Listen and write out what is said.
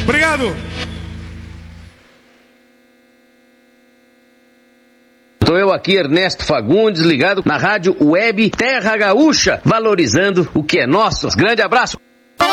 Obrigado. Estou eu aqui, Ernesto Fagundes, ligado na rádio web Terra Gaúcha, valorizando o que é nosso. Grande abraço.